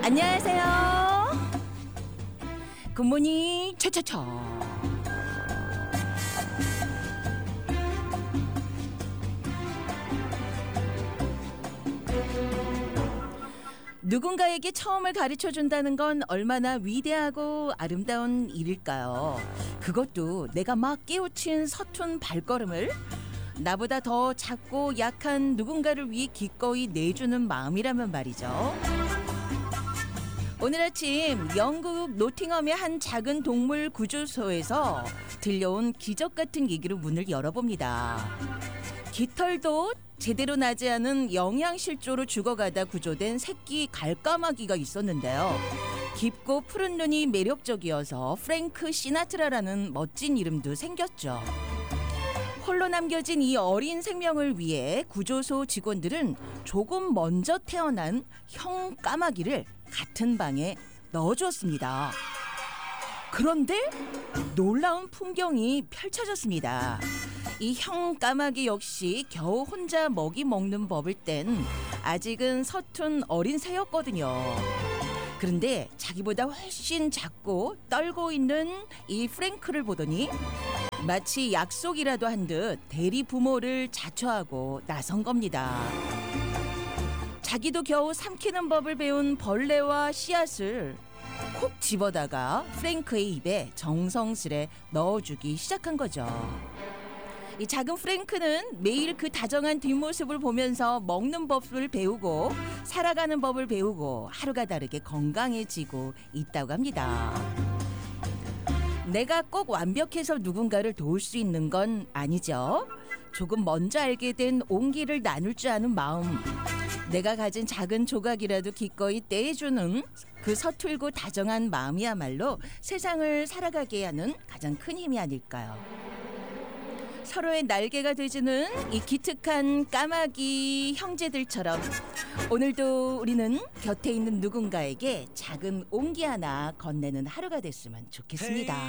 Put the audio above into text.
안녕하세요. 굿모닝 차차차. 누군가에게 처음을 가르쳐준다는 건 얼마나 위대하고 아름다운 일일까요? 그것도 내가 막 깨우친 서툰 발걸음을 나보다 더 작고 약한 누군가를 위해 기꺼이 내주는 마음이라면 말이죠. 오늘 아침 영국 노팅엄의 한 작은 동물 구조소에서 들려온 기적 같은 얘기로 문을 열어봅니다. 깃털도 제대로 나지 않은 영양실조로 죽어가다 구조된 새끼 갈까마귀가 있었는데요. 깊고 푸른 눈이 매력적이어서 프랭크 시나트라라는 멋진 이름도 생겼죠. 홀로 남겨진 이 어린 생명을 위해 구조소 직원들은 조금 먼저 태어난 형 까마귀를 같은 방에 넣어주었습니다. 그런데 놀라운 풍경이 펼쳐졌습니다. 이 형 까마귀 역시 겨우 혼자 먹이 먹는 법을 땐 아직은 서툰 어린 새였거든요. 그런데 자기보다 훨씬 작고 떨고 있는 이 프랭크를 보더니 마치 약속이라도 한 듯 대리 부모를 자처하고 나선 겁니다. 자기도 겨우 삼키는 법을 배운 벌레와 씨앗을 콕 집어다가 프랭크의 입에 정성스레 넣어주기 시작한 거죠. 이 작은 프랭크는 매일 그 다정한 뒷모습을 보면서 먹는 법을 배우고 살아가는 법을 배우고 하루가 다르게 건강해지고 있다고 합니다. 내가 꼭 완벽해서 누군가를 도울 수 있는 건 아니죠. 조금 먼저 알게 된 온기를 나눌 줄 아는 마음, 내가 가진 작은 조각이라도 기꺼이 떼주는 그 서툴고 다정한 마음이야말로 세상을 살아가게 하는 가장 큰 힘이 아닐까요? 서로의 날개가 되주는 이 기특한 까마귀 형제들처럼 오늘도 우리는 곁에 있는 누군가에게 작은 온기 하나 건네는 하루가 됐으면 좋겠습니다.